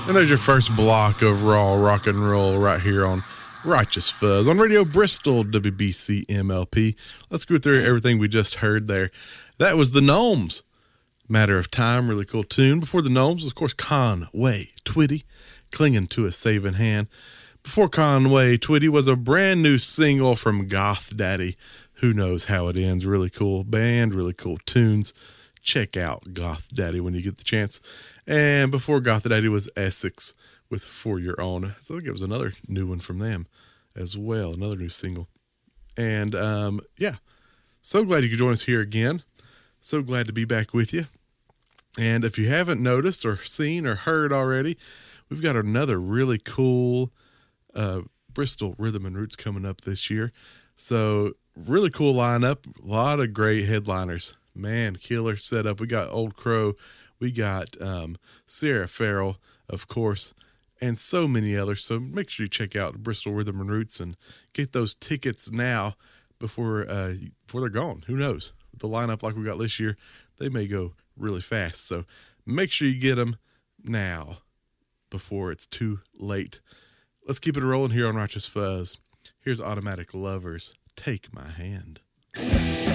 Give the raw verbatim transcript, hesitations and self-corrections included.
And there's your first block of raw rock and roll right here on Righteous Fuzz on Radio Bristol, W B C M L P. Let's go through everything we just heard there. That was the Gnomes. Matter of Time, really cool tune. Before the Gnomes, of course, Conway Twitty, Clinging to a Saving Hand. Before Conway Twitty was a brand new single from Goth Daddy. Who Knows How It Ends. Really cool band, really cool tunes. Check out Goth Daddy when you get the chance. And before Goth Daddy was Essex with For Your Own. So I think it was another new one from them as well, another new single. And um, yeah, so glad you could join us here again. So glad to be back with you. And if you haven't noticed or seen or heard already, we've got another really cool uh, Bristol Rhythm and Roots coming up this year. So really cool lineup, a lot of great headliners. Man, killer setup. We got Old Crow. We got um, Sarah Farrell, of course, and so many others. So make sure you check out Bristol Rhythm and Roots and get those tickets now before uh, before they're gone. Who knows? With the lineup like we got this year, they may go really fast. So make sure you get them now before it's too late. Let's keep it rolling here on Righteous Fuzz. Here's Automatic Lovers. Take My Hand.